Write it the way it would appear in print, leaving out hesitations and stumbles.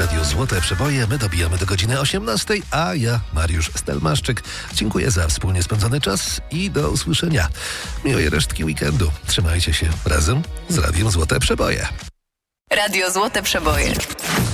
Radio Złote Przeboje. My dobijamy do godziny 18, a ja, Mariusz Stelmaszczyk, dziękuję za wspólnie spędzony czas i do usłyszenia. Miłej resztki weekendu. Trzymajcie się razem z Radiem Złote Przeboje. Radio Złote Przeboje.